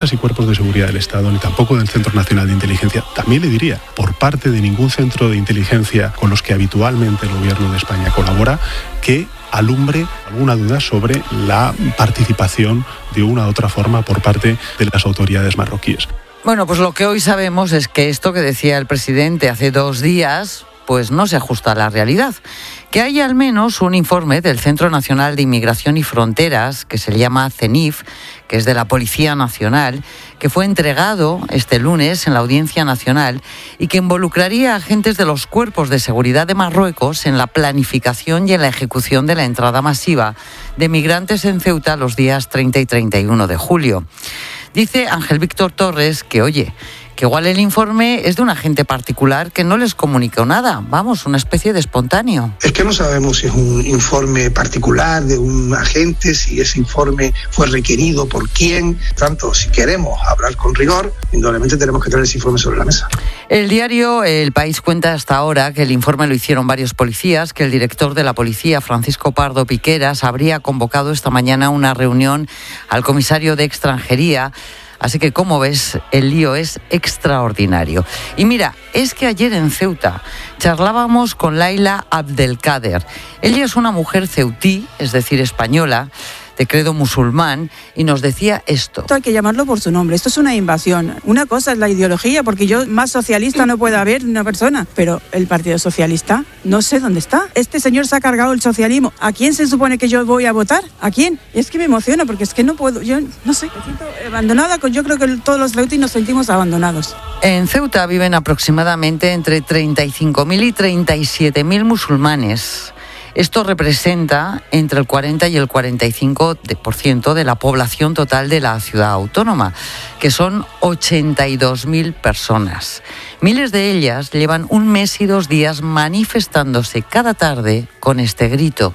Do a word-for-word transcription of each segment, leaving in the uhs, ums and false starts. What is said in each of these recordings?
fuerzas y cuerpos de seguridad del Estado, ni tampoco del Centro Nacional de Inteligencia. También le diría, por parte de ningún centro de inteligencia con los que habitualmente el Gobierno de España colabora, que alumbre alguna duda sobre la participación de una u otra forma por parte de las autoridades marroquíes. Bueno, pues lo que hoy sabemos es que esto que decía el presidente hace dos días, pues no se ajusta a la realidad. Que hay al menos un informe del Centro Nacional de Inmigración y Fronteras, que se llama CENIF, que es de la Policía Nacional, que fue entregado este lunes en la Audiencia Nacional y que involucraría a agentes de los cuerpos de seguridad de Marruecos en la planificación y en la ejecución de la entrada masiva de migrantes en Ceuta los días treinta y treinta y uno de julio. Dice Ángel Víctor Torres que, oye, que igual el informe es de un agente particular que no les comunicó nada. Vamos, una especie de espontáneo. Es que no sabemos si es un informe particular de un agente, si ese informe fue requerido por quién. Tanto, si queremos hablar con rigor, indudablemente tenemos que traer ese informe sobre la mesa. El diario El País cuenta hasta ahora que el informe lo hicieron varios policías, que el director de la policía, Francisco Pardo Piqueras, habría convocado esta mañana una reunión al comisario de Extranjería. Así que, como ves, el lío es extraordinario. Y mira, es que ayer en Ceuta charlábamos con Laila Abdelkader. Ella es una mujer ceutí, es decir, española, de credo musulmán, y nos decía esto. Esto hay que llamarlo por su nombre, esto es una invasión. Una cosa es la ideología, porque yo más socialista no puede haber una persona, pero el Partido Socialista no sé dónde está. Este señor se ha cargado el socialismo. ¿A quién se supone que yo voy a votar? ¿A quién? Y es que me emociona, porque es que no puedo, yo no sé, me siento abandonada, yo creo que todos los ceutíes nos sentimos abandonados. En Ceuta viven aproximadamente entre treinta y cinco mil y treinta y siete mil musulmanes. Esto representa entre el cuarenta y el cuarenta y cinco por ciento de la población total de la ciudad autónoma, que son ochenta y dos mil personas. Miles de ellas llevan un mes y dos días manifestándose cada tarde con este grito.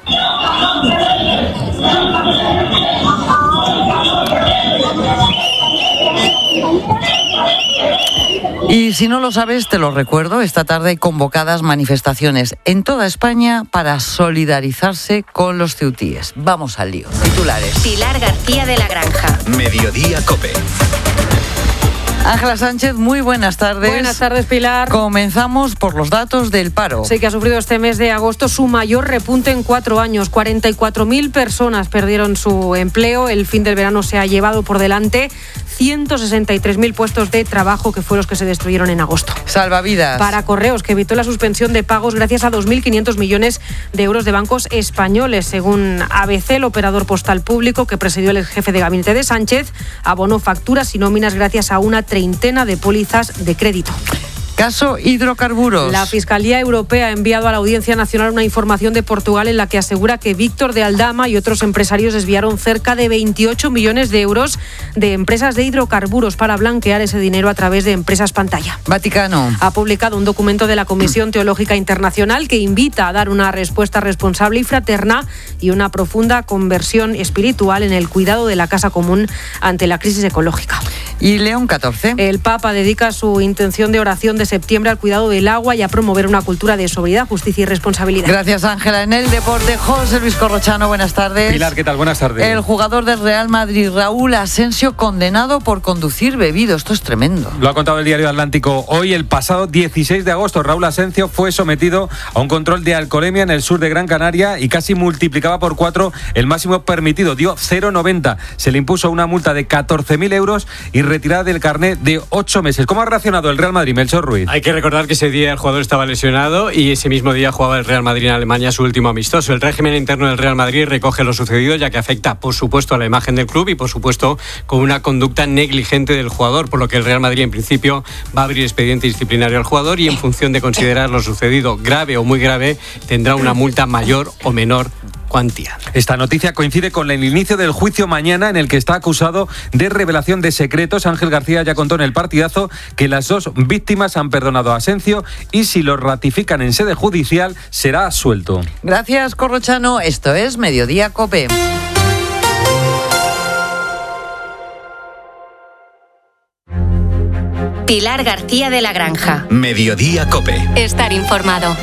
Y si no lo sabes, te lo recuerdo, esta tarde hay convocadas manifestaciones en toda España para solidarizarse con los ceutíes. Vamos al lío. Titulares. Pilar García de la Granja. Mediodía COPE. Ángela Sánchez, muy buenas tardes. Buenas tardes, Pilar. Comenzamos por los datos del paro. Sí, que ha sufrido este mes de agosto su mayor repunte en cuatro años. cuarenta y cuatro mil personas perdieron su empleo. El fin del verano se ha llevado por delante ciento sesenta y tres mil puestos de trabajo, que fueron los que se destruyeron en agosto. Salvavidas. Para Correos, que evitó la suspensión de pagos gracias a dos mil quinientos millones de euros de bancos españoles. Según A B C, el operador postal público que presidió el jefe de gabinete de Sánchez abonó facturas y nóminas gracias a una treintena de pólizas de crédito. Caso hidrocarburos. La Fiscalía Europea ha enviado a la Audiencia Nacional una información de Portugal en la que asegura que Víctor de Aldama y otros empresarios desviaron cerca de veintiocho millones de euros de empresas de hidrocarburos para blanquear ese dinero a través de empresas pantalla. Vaticano. Ha publicado un documento de la Comisión Teológica Internacional que invita a dar una respuesta responsable y fraterna y una profunda conversión espiritual en el cuidado de la casa común ante la crisis ecológica. Y León catorce. El Papa dedica su intención de oración de septiembre al cuidado del agua y a promover una cultura de sobriedad, justicia y responsabilidad. Gracias, Ángela. En el deporte, José Luis Corrochano, buenas tardes. Pilar, ¿qué tal? Buenas tardes. El jugador del Real Madrid, Raúl Asensio, condenado por conducir bebido. Esto es tremendo. Lo ha contado el diario Atlántico hoy. El pasado dieciséis de agosto, Raúl Asensio fue sometido a un control de alcoholemia en el sur de Gran Canaria y casi multiplicaba por cuatro el máximo permitido. Dio cero coma noventa. Se le impuso una multa de catorce mil euros y retirada del carnet de ocho meses. ¿Cómo ha reaccionado el Real Madrid, Melchor Ruiz? Hay que recordar que ese día el jugador estaba lesionado y ese mismo día jugaba el Real Madrid en Alemania su último amistoso. El régimen interno del Real Madrid recoge lo sucedido, ya que afecta, por supuesto, a la imagen del club y, por supuesto, con una conducta negligente del jugador, por lo que el Real Madrid, en principio, va a abrir expediente disciplinario al jugador y, en función de considerar lo sucedido grave o muy grave, tendrá una multa mayor o menor cuantía. Esta noticia coincide con el inicio del juicio mañana, en el que está acusado de revelación de secretos. Ángel García ya contó en el Partidazo que las dos víctimas han perdonado a Asensio y, si lo ratifican en sede judicial, será absuelto. Gracias, Corrochano. Esto es Mediodía COPE. Pilar García de la Granja. Mediodía COPE. Estar informado.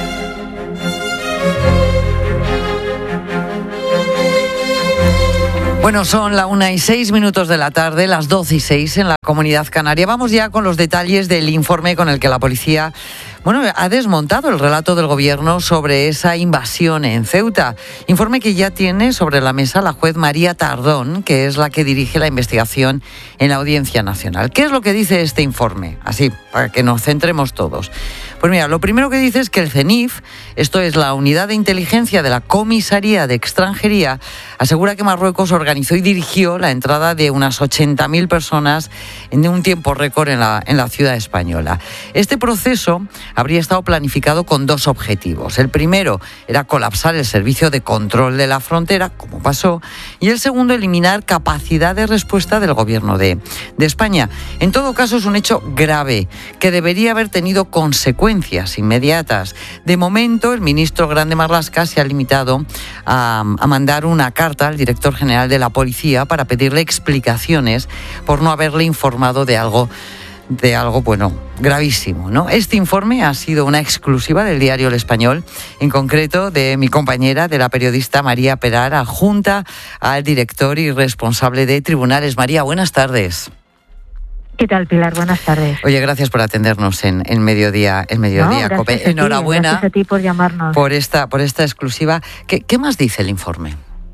Bueno, son la una y seis minutos de la tarde, las doce y seis en la Comunidad Canaria. Vamos ya con los detalles del informe con el que la policía, bueno, ha desmontado el relato del gobierno sobre esa invasión en Ceuta. Informe que ya tiene sobre la mesa la juez María Tardón, que es la que dirige la investigación en la Audiencia Nacional. ¿Qué es lo que dice este informe? Así, para que nos centremos todos. Pues mira, lo primero que dice es que el CENIF, esto es la Unidad de Inteligencia de la Comisaría de Extranjería, asegura que Marruecos organizó y dirigió la entrada de unas ochenta mil personas en un tiempo récord en la, en la ciudad española. Este proceso habría estado planificado con dos objetivos. El primero era colapsar el servicio de control de la frontera, como pasó, y el segundo, eliminar capacidad de respuesta del gobierno de, de España. En todo caso, es un hecho grave que debería haber tenido consecuencias inmediatas. De momento, el ministro Grande Marlaska se ha limitado a, a mandar una carta al director general de la policía para pedirle explicaciones por no haberle informado de algo de algo, bueno, gravísimo, ¿no? Este informe ha sido una exclusiva del diario El Español, en concreto de mi compañera, de la periodista María Peral, adjunta al director y responsable de tribunales. María, buenas tardes. ¿Qué tal, Pilar? Buenas tardes. Oye, gracias por atendernos en, en Mediodía, en Mediodía no, Cope. Enhorabuena. Gracias a ti por llamarnos. Por esta, por esta exclusiva. ¿Qué, ¿Qué más dice el informe?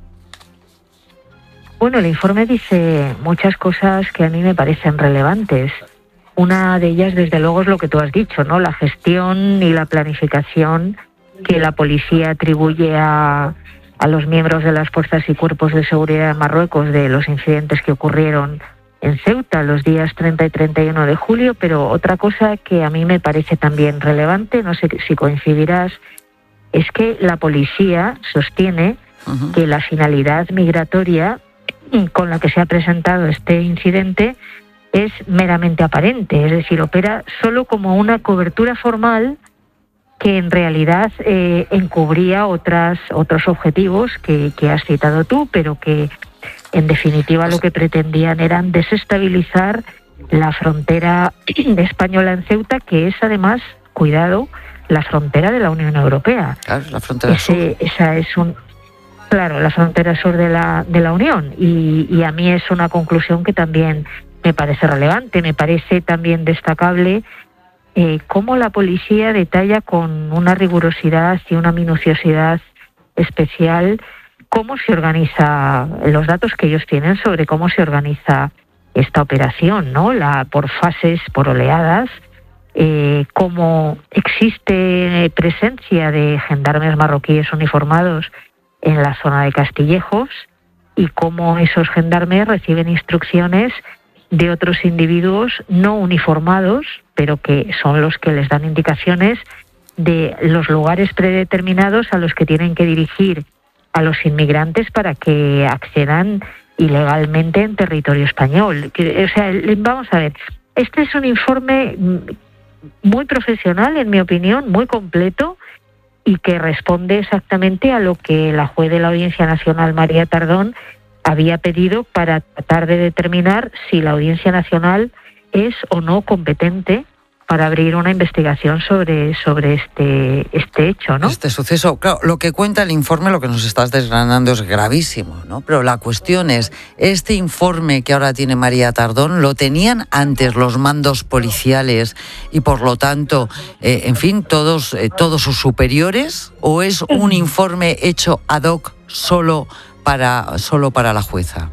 Bueno, el informe dice muchas cosas que a mí me parecen relevantes. Una de ellas, desde luego, es lo que tú has dicho, ¿no? La gestión y la planificación que la policía atribuye a, a los miembros de las fuerzas y cuerpos de seguridad de Marruecos de los incidentes que ocurrieron en Ceuta los días treinta y treinta y uno de julio, pero otra cosa que a mí me parece también relevante, no sé si coincidirás, es que la policía sostiene uh-huh. que la finalidad migratoria con la que se ha presentado este incidente es meramente aparente, es decir, opera solo como una cobertura formal que en realidad eh, encubría otras, otros objetivos que, que has citado tú, pero que en definitiva lo que pretendían eran desestabilizar la frontera española en Ceuta, que es además, cuidado, la frontera de la Unión Europea. Claro, la frontera Ese, sur. Esa es un, claro, la frontera sur de la, de la Unión. Y, y a mí es una conclusión que también me parece relevante. Me parece también destacable eh, cómo la policía detalla con una rigurosidad y una minuciosidad especial cómo se organiza, los datos que ellos tienen sobre cómo se organiza esta operación, ¿no? La, por fases, por oleadas, eh, cómo existe presencia de gendarmes marroquíes uniformados en la zona de Castillejos y cómo esos gendarmes reciben instrucciones de otros individuos no uniformados, pero que son los que les dan indicaciones de los lugares predeterminados a los que tienen que dirigir a los inmigrantes para que accedan ilegalmente en territorio español. O sea, vamos a ver, este es un informe muy profesional, en mi opinión, muy completo y que responde exactamente a lo que la juez de la Audiencia Nacional, María Tardón, había pedido para tratar de determinar si la Audiencia Nacional es o no competente para abrir una investigación sobre, sobre este, este hecho, ¿no? Este suceso, claro, lo que cuenta el informe, lo que nos estás desgranando es gravísimo, ¿no? Pero la cuestión es, este informe que ahora tiene María Tardón, ¿lo tenían antes los mandos policiales y por lo tanto, eh, en fin, todos, eh, todos sus superiores? ¿O es un informe hecho ad hoc solo para, solo para la jueza?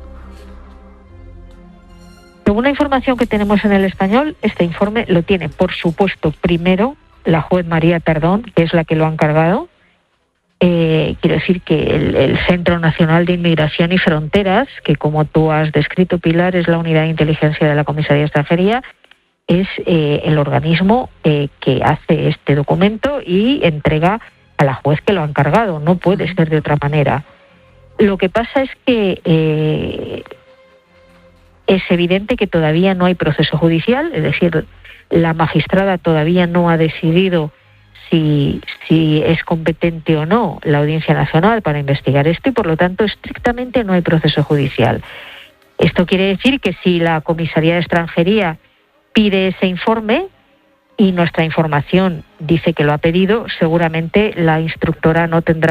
Según la información que tenemos en El Español, este informe lo tiene, por supuesto, primero la juez María Tardón, que es la que lo ha encargado. Eh, quiero decir que el, el Centro Nacional de Inmigración y Fronteras, que como tú has descrito, Pilar, es la unidad de inteligencia de la Comisaría de Extranjería, es eh, el organismo eh, que hace este documento y entrega a la juez que lo ha encargado. No puede ser de otra manera. Lo que pasa es que eh, es evidente que todavía no hay proceso judicial, es decir, la magistrada todavía no ha decidido si, si es competente o no la Audiencia Nacional para investigar esto y, por lo tanto, estrictamente no hay proceso judicial. Esto quiere decir que si la Comisaría de Extranjería pide ese informe y nuestra información dice que lo ha pedido, seguramente la instructora no tendrá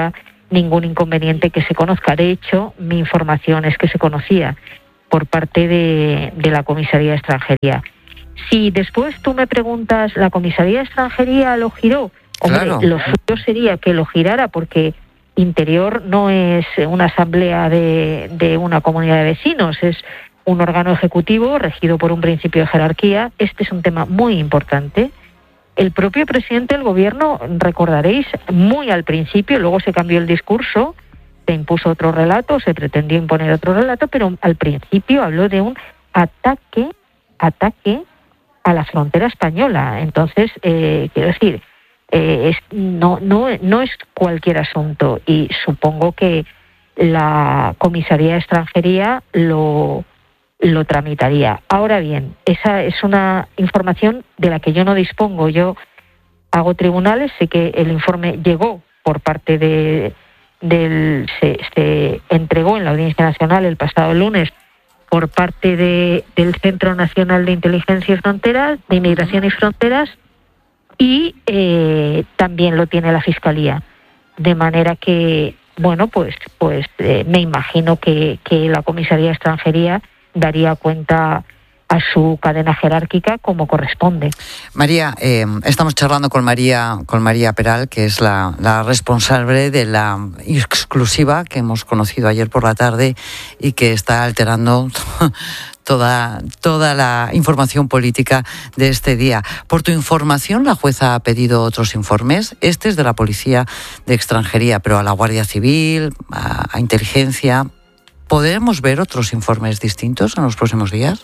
ningún inconveniente que se conozca. De hecho, mi información es que se conocía por parte de, de la Comisaría de Extranjería. Si después tú me preguntas, ¿la Comisaría de Extranjería lo giró? Hombre, Claro. lo suyo sería que lo girara, porque Interior no es una asamblea de, de una comunidad de vecinos, es un órgano ejecutivo regido por un principio de jerarquía. Este es un tema muy importante. El propio presidente del gobierno, recordaréis, muy al principio, luego se cambió el discurso, se impuso otro relato, se pretendió imponer otro relato, pero al principio habló de un ataque, ataque a la frontera española. Entonces, eh, quiero decir, eh, es, no, no, no es cualquier asunto, y supongo que la Comisaría de Extranjería lo, lo tramitaría. Ahora bien, esa es una información de la que yo no dispongo. Yo hago tribunales, sé que el informe llegó por parte de del se, se entregó en la Audiencia Nacional el pasado lunes por parte de, del Centro Nacional de Inteligencia y Fronteras, de Inmigración y Fronteras, y eh, también lo tiene la Fiscalía. De manera que, bueno, pues pues eh, me imagino que, que la Comisaría de Extranjería daría cuenta a su cadena jerárquica como corresponde. María, eh, estamos charlando con María, con María Peral, que es la, la responsable de la exclusiva que hemos conocido ayer por la tarde y que está alterando toda, toda la información política de este día. Por tu información, la jueza ha pedido otros informes. Este es de la Policía de Extranjería, pero a la Guardia Civil, a, a Inteligencia. ¿Podremos ver otros informes distintos en los próximos días?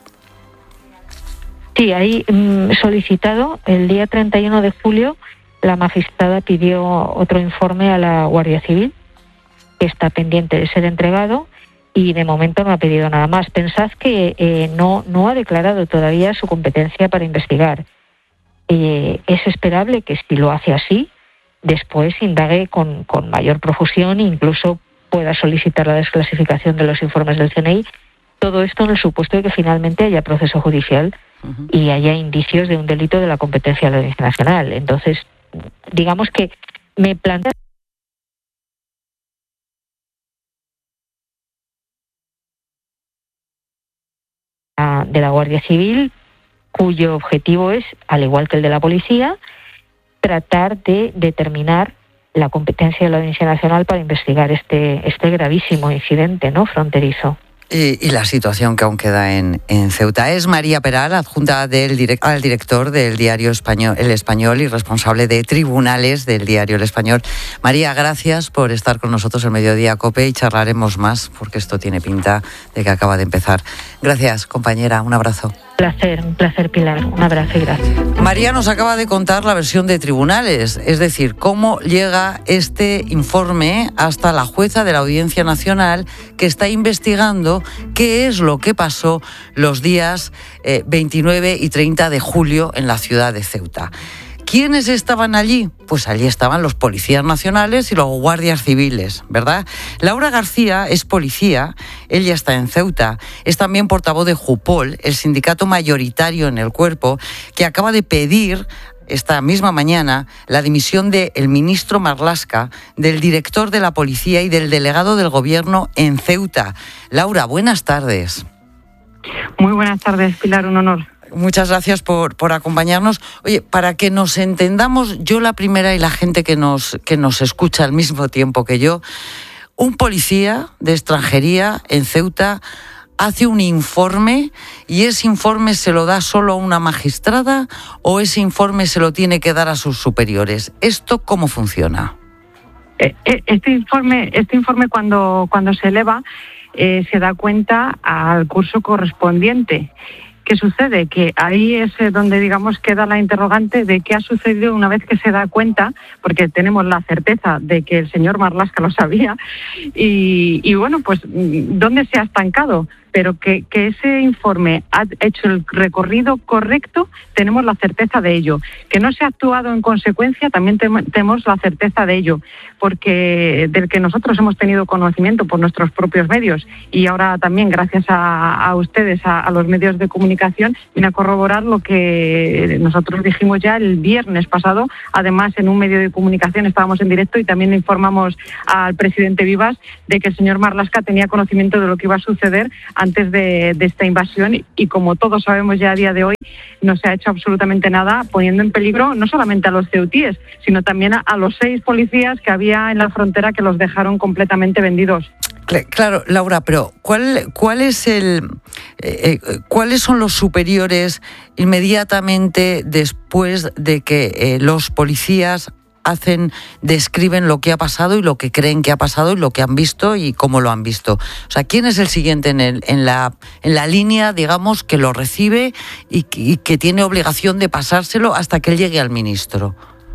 Sí, ahí mmm, solicitado el día treinta y uno de julio, la magistrada pidió otro informe a la Guardia Civil, que está pendiente de ser entregado, y de momento no ha pedido nada más. Pensad que eh, no, no ha declarado todavía su competencia para investigar. Eh, es esperable que si lo hace así, después indague con, con mayor profusión e incluso pueda solicitar la desclasificación de los informes del C N I. Todo esto en el supuesto de que finalmente haya proceso judicial uh-huh. y haya indicios de un delito de la competencia de la Audiencia Nacional. Entonces, digamos que me plantea de la Guardia Civil, cuyo objetivo es, al igual que el de la policía, tratar de determinar la competencia de la Audiencia Nacional para investigar este, este gravísimo incidente, ¿no?, fronterizo. Y, y la situación que aún queda en, en Ceuta. Es María Peral, adjunta del direct, al director del diario Español, El Español y responsable de tribunales del diario El Español. María, gracias por estar con nosotros en Mediodía COPE y charlaremos más porque esto tiene pinta de que acaba de empezar. Gracias, compañera. Un abrazo. Un placer, un placer, Pilar. Un abrazo y gracias. María nos acaba de contar la versión de tribunales, es decir, cómo llega este informe hasta la jueza de la Audiencia Nacional que está investigando qué es lo que pasó los días eh, veintinueve y treinta de julio en la ciudad de Ceuta. ¿Quiénes estaban allí? Pues allí estaban los policías nacionales y los guardias civiles, ¿verdad? Laura García es policía, ella está en Ceuta, es también portavoz de Jupol, el sindicato mayoritario en el cuerpo, que acaba de pedir esta misma mañana la dimisión del ministro Marlaska, del director de la policía y del delegado del gobierno en Ceuta. Laura, buenas tardes. Muy buenas tardes, Pilar, un honor. Muchas gracias por, por acompañarnos. Oye, para que nos entendamos, yo la primera y la gente que nos, que nos escucha al mismo tiempo que yo, un policía de extranjería en Ceuta hace un informe y ese informe se lo da solo a una magistrada o ese informe se lo tiene que dar a sus superiores. ¿Esto cómo funciona? Este informe, este informe cuando, cuando se eleva eh, se da cuenta al curso correspondiente. ¿Qué sucede? Que ahí es donde, digamos, queda la interrogante de qué ha sucedido una vez que se da cuenta, porque tenemos la certeza de que el señor Marlaska lo sabía, y, y bueno, pues, ¿dónde se ha estancado? pero que, que ese informe ha hecho el recorrido correcto, tenemos la certeza de ello. Que no se ha actuado en consecuencia, también tenemos la certeza de ello, porque del que nosotros hemos tenido conocimiento por nuestros propios medios y ahora también gracias a, a ustedes, a, a los medios de comunicación, viene a corroborar lo que nosotros dijimos ya el viernes pasado. Además, en un medio de comunicación estábamos en directo y también informamos al presidente Vivas de que el señor Marlaska tenía conocimiento de lo que iba a suceder antes de, de esta invasión y, como todos sabemos ya a día de hoy, no se ha hecho absolutamente nada, poniendo en peligro no solamente a los ceutíes, sino también a, a los seis policías que había en la frontera, que los dejaron completamente vendidos. Claro, Laura, pero ¿cuál, cuál es el, eh, cuáles son los superiores inmediatamente después de que eh, los policías hacen, describen lo que ha pasado y lo que creen que ha pasado y lo que han visto y cómo lo han visto? O sea, ¿quién es el siguiente en, el, en, la, en la línea, digamos, que lo recibe y, y que tiene obligación de pasárselo hasta que él llegue al ministro?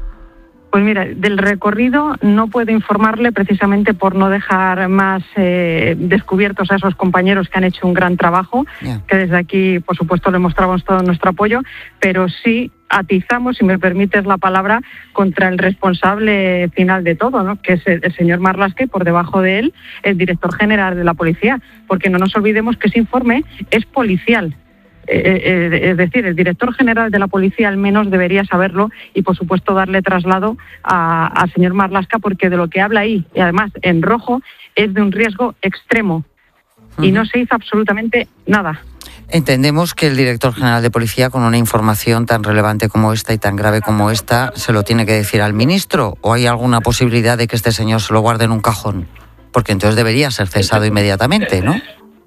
Pues mira, del recorrido no puedo informarle precisamente por no dejar más eh, descubiertos a esos compañeros que han hecho un gran trabajo, yeah. que desde aquí, por supuesto, le mostramos todo nuestro apoyo, pero sí atizamos, si me permites la palabra, contra el responsable final de todo, ¿no? Que es el, el señor Marlaska, y por debajo de él el director general de la policía, porque no nos olvidemos que ese informe es policial. Eh, eh, es decir, el director general de la policía al menos debería saberlo y, por supuesto, darle traslado al señor Marlaska, porque de lo que habla ahí, y además en rojo, es de un riesgo extremo. Uh-huh. Y no se hizo absolutamente nada. Entendemos que el director general de policía, con una información tan relevante como esta y tan grave como esta, se lo tiene que decir al ministro, ¿o hay alguna posibilidad de que este señor se lo guarde en un cajón? Porque entonces debería ser cesado inmediatamente, ¿no?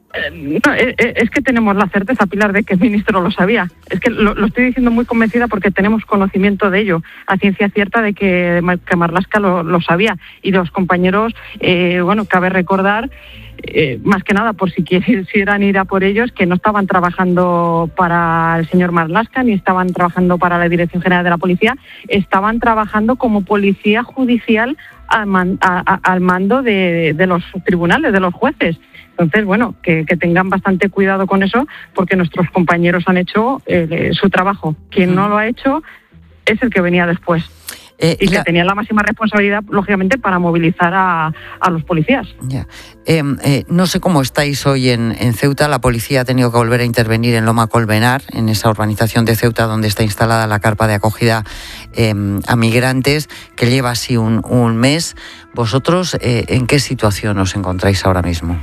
No, es que tenemos la certeza, Pilar, de que el ministro lo sabía. Es que lo, lo estoy diciendo muy convencida porque tenemos conocimiento de ello, a ciencia cierta de que, que Marlaska lo, lo sabía. Y los compañeros, eh, bueno, cabe recordar, eh, más que nada por si quisieran ir a por ellos, que no estaban trabajando para el señor Marlaska ni estaban trabajando para la Dirección General de la Policía, estaban trabajando como policía judicial al, man, a, a, al mando de, de los tribunales, de los jueces. Entonces, bueno, que, que tengan bastante cuidado con eso, porque nuestros compañeros han hecho eh, su trabajo. Quien no lo ha hecho es el que venía después. Eh, y que la... tenía la máxima responsabilidad, lógicamente, para movilizar a, a los policías. Ya. Eh, eh, no sé cómo estáis hoy en, en Ceuta. La policía ha tenido que volver a intervenir en Loma Colmenar, en esa urbanización de Ceuta donde está instalada la carpa de acogida eh, a migrantes, que lleva así un, un mes. ¿Vosotros eh, en qué situación os encontráis ahora mismo?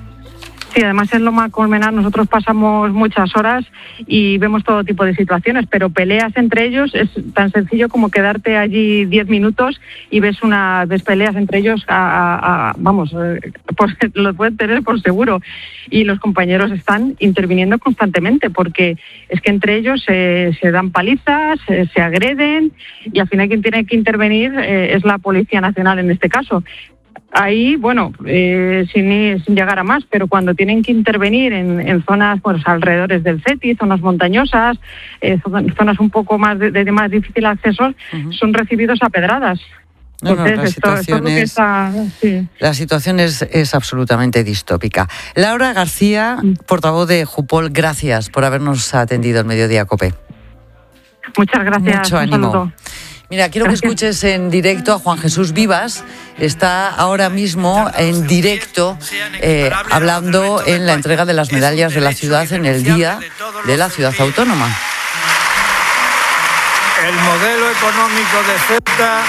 Sí, además en Loma Colmenar nosotros pasamos muchas horas y vemos todo tipo de situaciones, pero peleas entre ellos es tan sencillo como quedarte allí diez minutos y ves una ves peleas entre ellos, a, a, a, vamos, eh, por, lo pueden tener por seguro. Y los compañeros están interviniendo constantemente, porque es que entre ellos eh, se dan palizas, eh, se agreden, y al final quien tiene que intervenir eh, es la Policía Nacional en este caso. Ahí, bueno, eh, sin, sin llegar a más, pero cuando tienen que intervenir en, en zonas, pues alrededores del CETI, zonas montañosas, eh, zonas un poco más de, de más difícil acceso, uh-huh. son recibidos a pedradas. No, no, la, esto, situación esto es, está, sí. la situación es, es absolutamente distópica. Laura García, portavoz de Jupol, gracias por habernos atendido en Mediodía COPE. Muchas gracias. Mucho un ánimo. Saludo. Mira, quiero Gracias. que escuches en directo a Juan Jesús Vivas. Está ahora mismo en directo eh, hablando en la entrega de las medallas de la ciudad en el Día de la Ciudad Autónoma. El modelo económico de Ceuta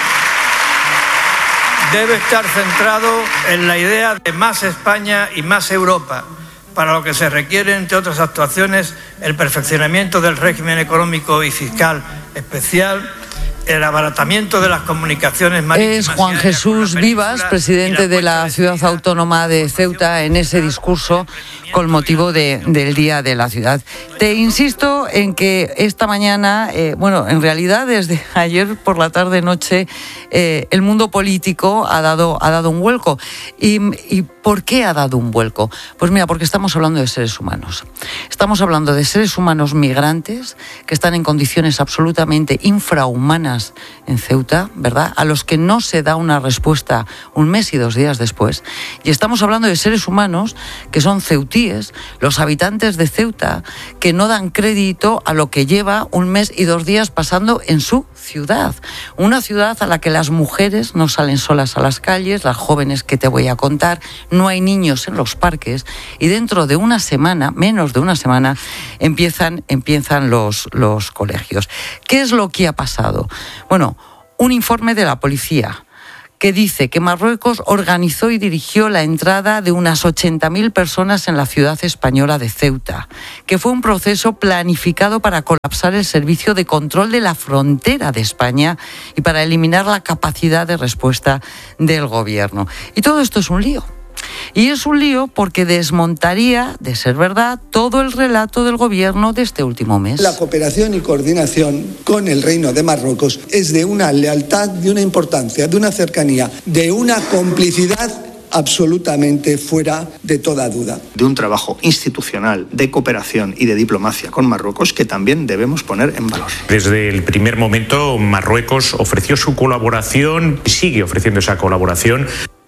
debe estar centrado en la idea de más España y más Europa, para lo que se requiere, entre otras actuaciones, el perfeccionamiento del régimen económico y fiscal especial, el abaratamiento de las comunicaciones marítimas. Es Juan Jesús Vivas, presidente de la Ciudad Autónoma de Ceuta, en ese discurso con motivo de, del Día de la Ciudad. Te insisto en que esta mañana, eh, bueno, en realidad desde ayer por la tarde-noche, eh, el mundo político ha dado, ha dado un vuelco. Y, y ¿Por qué ha dado un vuelco? Pues mira, porque estamos hablando de seres humanos. Estamos hablando de seres humanos migrantes que están en condiciones absolutamente infrahumanas en Ceuta, ¿verdad? A los que no se da una respuesta un mes y dos días después. Y estamos hablando de seres humanos que son ceutíes, los habitantes de Ceuta, que no dan crédito a lo que lleva un mes y dos días pasando en su ciudad. Una ciudad a la que las mujeres no salen solas a las calles, las jóvenes que te voy a contar, no hay niños en los parques y dentro de una semana, menos de una semana, empiezan, empiezan los, los colegios. ¿Qué es lo que ha pasado? Bueno, un informe de la policía que dice que Marruecos organizó y dirigió la entrada de unas ochenta mil personas en la ciudad española de Ceuta, que fue un proceso planificado para colapsar el servicio de control de la frontera de España y para eliminar la capacidad de respuesta del gobierno. Y todo esto es un lío. Y es un lío porque desmontaría, de ser verdad, todo el relato del gobierno de este último mes. La cooperación y coordinación con el Reino de Marruecos es de una lealtad, de una importancia, de una cercanía, de una complicidad absolutamente fuera de toda duda. De un trabajo institucional, de cooperación y de diplomacia con Marruecos que también debemos poner en valor. Desde el primer momento, Marruecos ofreció su colaboración y sigue ofreciendo esa colaboración.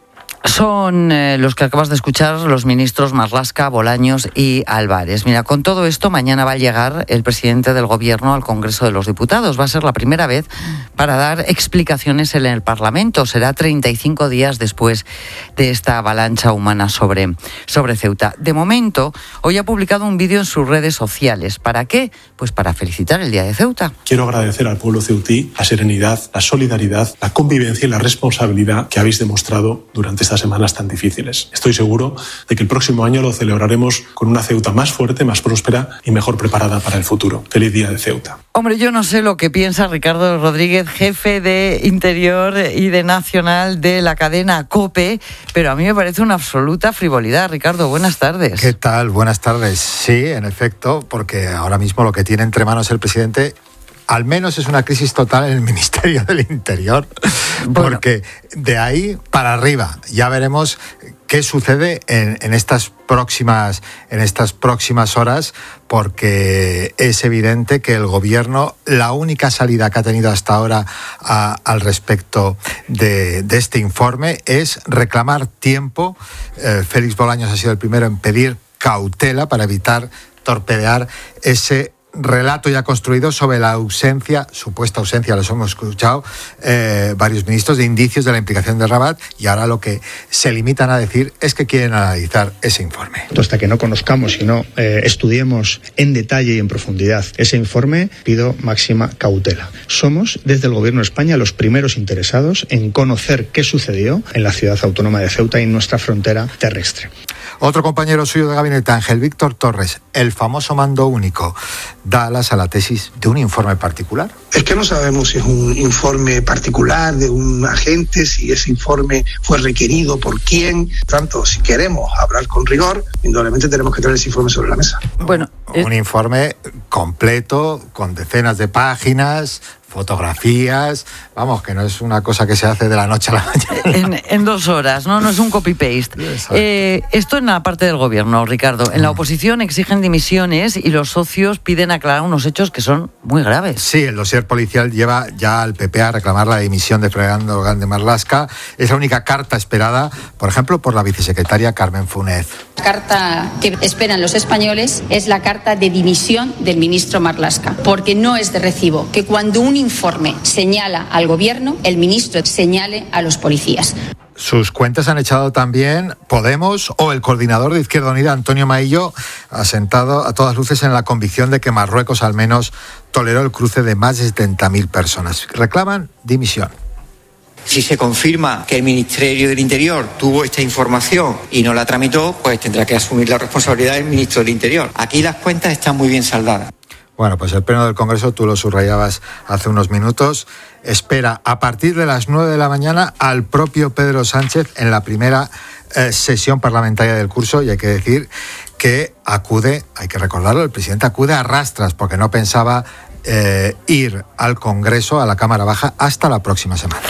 Son eh, los que acabas de escuchar, los ministros Marlaska, Bolaños y Álvarez. Mira, con todo esto, mañana va a llegar el presidente del Gobierno al Congreso de los Diputados. Va a ser la primera vez para dar explicaciones en el Parlamento. Será treinta y cinco días después de esta avalancha humana sobre, sobre Ceuta. De momento, hoy ha publicado un vídeo en sus redes sociales. ¿Para qué? Pues para felicitar el Día de Ceuta. Quiero agradecer al pueblo ceutí la serenidad, la solidaridad, la convivencia y la responsabilidad que habéis demostrado durante esta semanas tan difíciles. Estoy seguro de que el próximo año lo celebraremos con una Ceuta más fuerte, más próspera y mejor preparada para el futuro. Feliz Día de Ceuta. Hombre, yo no sé lo que piensa Ricardo Rodríguez, jefe de Interior y de Nacional de la cadena COPE, pero a mí me parece una absoluta frivolidad. Ricardo, buenas tardes. ¿Qué tal? Buenas tardes. Sí, en efecto, porque ahora mismo lo que tiene entre manos el presidente al menos es una crisis total en el Ministerio del Interior, porque de ahí para arriba ya veremos qué sucede en, en estas próximas en estas próximas horas, porque es evidente que el gobierno, la única salida que ha tenido hasta ahora a, al respecto de, de este informe es reclamar tiempo. Eh, Félix Bolaños ha sido el primero en pedir cautela para evitar torpedear ese relato ya construido sobre la ausencia, supuesta ausencia, los hemos escuchado eh, varios ministros, de indicios de la implicación de Rabat, y ahora lo que se limitan a decir es que quieren analizar ese informe. Hasta que no conozcamos y no eh, estudiemos en detalle y en profundidad ese informe, pido máxima cautela. Somos, desde el Gobierno de España, los primeros interesados en conocer qué sucedió en la ciudad autónoma de Ceuta y en nuestra frontera terrestre. Otro compañero suyo de gabinete, Ángel Víctor Torres, el famoso mando único, da alas a la tesis de un informe particular. Es que no sabemos si es un informe particular de un agente, si ese informe fue requerido por quién. Tanto, si queremos hablar con rigor, indudablemente tenemos que traer ese informe sobre la mesa. Bueno, es... un informe completo, con decenas de páginas, fotografías, vamos, que no es una cosa que se hace de la noche a la mañana. En, en dos horas, ¿no? No es un copy-paste. Eh, esto en la parte del gobierno, Ricardo. En la oposición exigen dimisiones y los socios piden aclarar unos hechos que son muy graves. Sí, el dossier policial lleva ya al P P a reclamar la dimisión de Fernando Grande Marlaska. Es la única carta esperada, por ejemplo, por la vicesecretaria Carmen Funes. La carta que esperan los españoles es la carta de dimisión del ministro Marlaska, porque no es de recibo que cuando un informe señala al gobierno, el ministro señale a los policías. Sus cuentas han echado también Podemos o el coordinador de Izquierda Unida, Antonio Maillo, asentado a todas luces en la convicción de que Marruecos al menos toleró el cruce de más de setenta mil personas. Reclaman dimisión. Si se confirma que el Ministerio del Interior tuvo esta información y no la tramitó, pues tendrá que asumir la responsabilidad del ministro del Interior. Aquí las cuentas están muy bien saldadas. Bueno, pues el Pleno del Congreso, tú lo subrayabas hace unos minutos, espera a partir de las nueve de la mañana al propio Pedro Sánchez en la primera eh, sesión parlamentaria del curso, y hay que decir que acude, hay que recordarlo, el presidente acude a rastras porque no pensaba eh, ir al Congreso, a la Cámara Baja, hasta la próxima semana.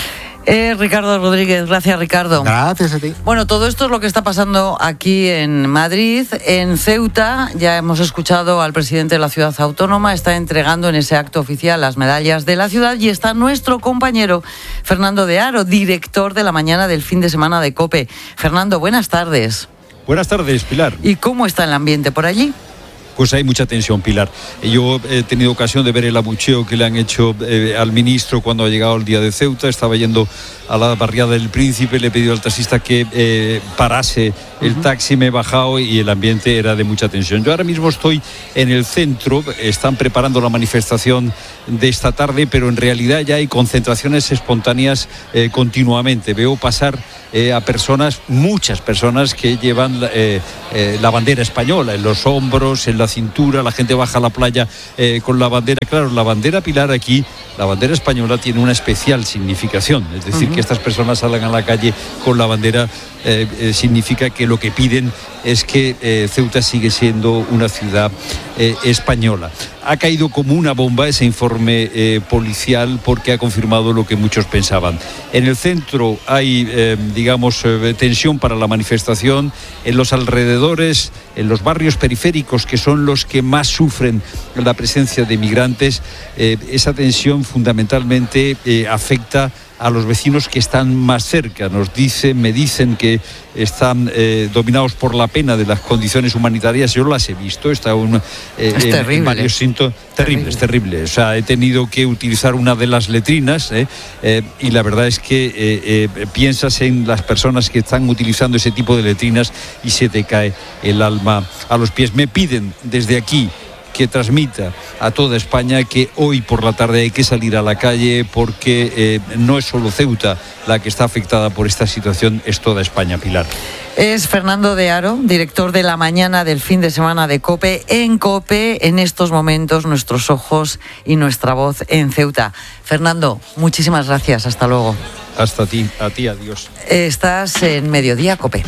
Eh, Ricardo Rodríguez, gracias Ricardo. Gracias a ti. Bueno, todo esto es lo que está pasando aquí en Madrid. En Ceuta ya hemos escuchado al presidente de la ciudad autónoma, está entregando en ese acto oficial las medallas de la ciudad y está nuestro compañero Fernando de Aro, director de la mañana del fin de semana de COPE. Fernando, buenas tardes. Buenas tardes, Pilar. ¿Y cómo está el ambiente por allí? Pues hay mucha tensión, Pilar. Yo he tenido ocasión de ver el abucheo que le han hecho eh, al ministro cuando ha llegado el día de Ceuta. Estaba yendo a la barriada del Príncipe, le he pedido al taxista que eh, parase el taxi, me he bajado y el ambiente era de mucha tensión. Yo ahora mismo estoy en el centro, están preparando la manifestación de esta tarde, pero en realidad ya hay concentraciones espontáneas eh, continuamente. Veo pasar eh, a personas, muchas personas que llevan eh, eh, la bandera española en los hombros, en la cintura, la gente baja a la playa eh, con la bandera. Claro, la bandera, Pilar, aquí, la bandera española tiene una especial significación, es decir, uh-huh. que estas personas salgan a la calle con la bandera eh, eh, significa que lo que piden es que eh, Ceuta sigue siendo una ciudad eh, española. Ha caído como una bomba ese informe eh, policial porque ha confirmado lo que muchos pensaban. En el centro hay, eh, digamos, eh, tensión para la manifestación. En los alrededores, en los barrios periféricos, que son los que más sufren la presencia de migrantes, eh, esa tensión fundamentalmente eh, afecta a los vecinos que están más cerca. Nos dicen, me dicen que están eh, dominados por la pena de las condiciones humanitarias. Yo las he visto, está un, eh, es en, terrible. en varios síntomas. Terrible, es terrible. O sea, he tenido que utilizar una de las letrinas eh, eh, y la verdad es que eh, eh, piensas en las personas que están utilizando ese tipo de letrinas y se te cae el alma a los pies. Me piden desde aquí que transmita a toda España que hoy por la tarde hay que salir a la calle porque eh, no es solo Ceuta la que está afectada por esta situación, es toda España, Pilar. Es Fernando de Aro, director de la mañana del fin de semana de COPE. En COPE, en estos momentos, nuestros ojos y nuestra voz en Ceuta. Fernando, muchísimas gracias. Hasta luego. Hasta ti, a ti, adiós. Estás en Mediodía COPE.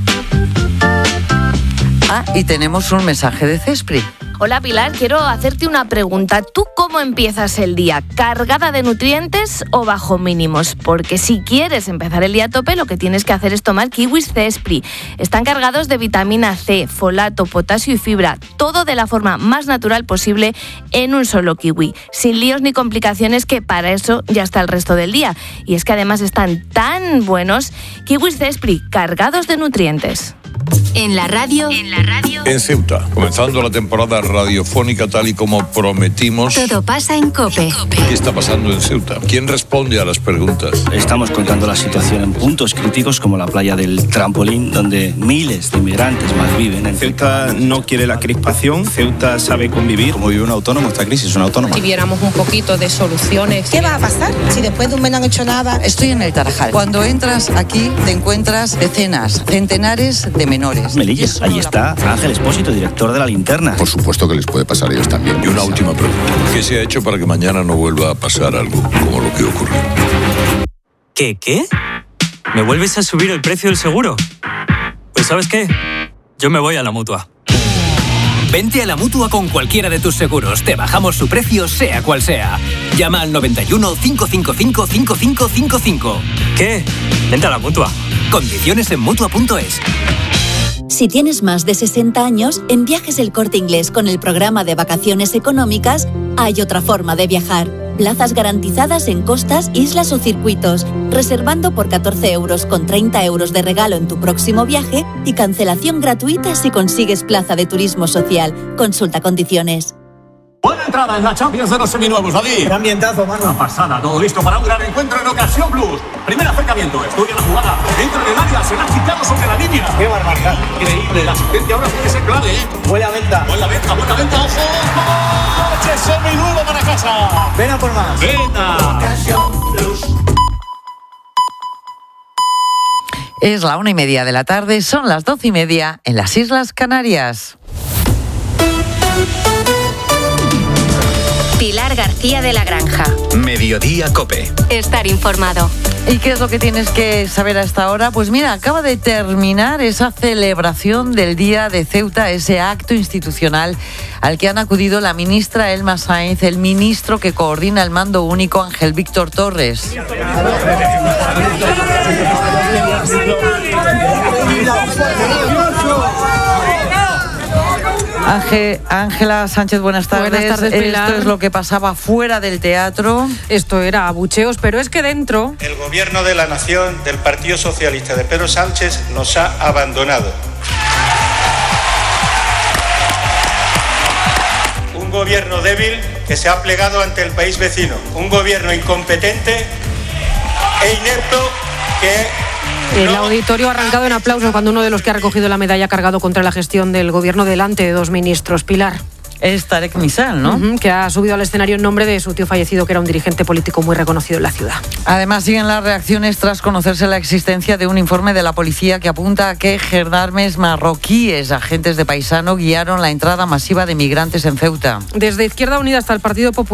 Ah, y tenemos un mensaje de Cespri. Hola Pilar, quiero hacerte una pregunta. ¿Tú cómo empiezas el día? ¿Cargada de nutrientes o bajo mínimos? Porque si quieres empezar el día a tope, lo que tienes que hacer es tomar kiwis Cespri. Están cargados de vitamina C, folato, potasio y fibra. Todo de la forma más natural posible en un solo kiwi. Sin líos ni complicaciones, que para eso ya está el resto del día. Y es que además están tan buenos. Kiwis Cespri, cargados de nutrientes. En la radio, en la radio, en Ceuta, comenzando la temporada radiofónica tal y como prometimos. Todo pasa en COPE. ¿Qué está pasando en Ceuta? ¿Quién responde a las preguntas? Estamos contando la situación en puntos críticos como la playa del Trampolín, donde miles de inmigrantes más viven. En Ceuta no quiere la crispación, Ceuta sabe convivir. Como vive un autónomo, esta crisis es un autónomo. Si viéramos un poquito de soluciones. ¿Qué va a pasar si después de un mes no han hecho nada? Estoy en el Tarajal. Cuando entras aquí te encuentras decenas, centenares de menores. Melilla, ahí está Ángel Espósito, director de La Linterna. Por supuesto que les puede pasar a ellos también. Y una última pregunta. ¿Qué se ha hecho para que mañana no vuelva a pasar algo como lo que ocurrió? ¿Qué, qué? ¿Me vuelves a subir el precio del seguro? Pues ¿sabes qué? Yo me voy a la Mutua. Vente a la Mutua con cualquiera de tus seguros. Te bajamos su precio, sea cual sea. Llama al noventa y uno, cinco cinco cinco, cinco cinco cinco cinco. ¿Qué? Vente a la Mutua. Condiciones en Mutua punto es. Si tienes más de sesenta años, en Viajes El Corte Inglés con el programa de vacaciones económicas, hay otra forma de viajar. Plazas garantizadas en costas, islas o circuitos, reservando por catorce euros con treinta euros de regalo en tu próximo viaje y cancelación gratuita si consigues plaza de turismo social. Consulta condiciones. Buena entrada en la Champions de los seminuevos, David. Qué ambientazo, mano. Una pasada, todo listo para un gran encuentro en Ocasión Plus. Primer acercamiento, estudia la jugada. Dentro del área, se la ha quitado sobre la línea. Qué barbaridad. Increíble, la asistencia ahora tiene que ser clave, ¿eh? Buena venta. Buena venta, buena venta, ojo. ¡Coche seminuevo para casa! Ven a por más. Venga. Ocasión Plus. Es la una y media de la tarde, son las doce y media en las Islas Canarias. Pilar García de la Granja. Mediodía COPE. Estar informado. ¿Y qué es lo que tienes que saber a esta hora? Pues mira, acaba de terminar esa celebración del Día de Ceuta, ese acto institucional al que han acudido la ministra Elma Sainz, el ministro que coordina el mando único Ángel Víctor Torres. Ángela Sánchez, buenas tardes. Buenas tardes, Pilar. Esto es lo que pasaba fuera del teatro. Esto era abucheos, pero es que dentro... El gobierno de la nación del Partido Socialista de Pedro Sánchez nos ha abandonado. Un gobierno débil que se ha plegado ante el país vecino. Un gobierno incompetente e inepto que... El auditorio ha arrancado en aplausos cuando uno de los que ha recogido la medalla ha cargado contra la gestión del gobierno delante de dos ministros. Pilar. Es Tarek Misal, ¿no? Uh-huh, que ha subido al escenario en nombre de su tío fallecido, que era un dirigente político muy reconocido en la ciudad. Además, siguen las reacciones tras conocerse la existencia de un informe de la policía que apunta a que gendarmes marroquíes, agentes de paisano, guiaron la entrada masiva de migrantes en Ceuta. Desde Izquierda Unida hasta el Partido Popular